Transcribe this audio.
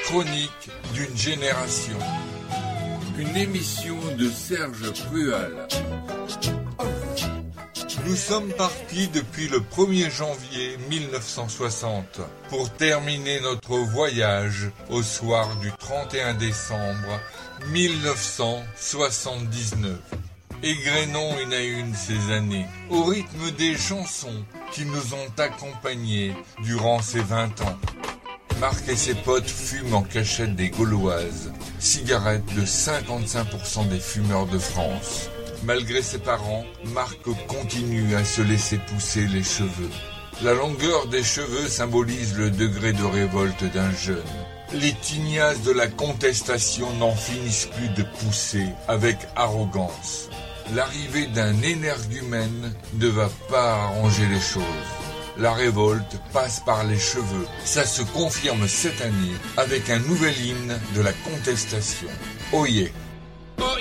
chronique d'une génération. Une émission de Serge Crual. Nous sommes partis depuis le 1er janvier 1960 pour terminer notre voyage au soir du 31 décembre 1979. Égrenons une à une ces années, au rythme des chansons qui nous ont accompagnés durant ces 20 ans. Marc et ses potes fument en cachette des Gauloises, cigarettes de 55% des fumeurs de France. Malgré ses parents, Marc continue à se laisser pousser les cheveux. La longueur des cheveux symbolise le degré de révolte d'un jeune. Les tignasses de la contestation n'en finissent plus de pousser avec arrogance. L'arrivée d'un énergumène ne va pas arranger les choses. La révolte passe par les cheveux. Ça se confirme cette année avec un nouvel hymne de la contestation. Oh yeah!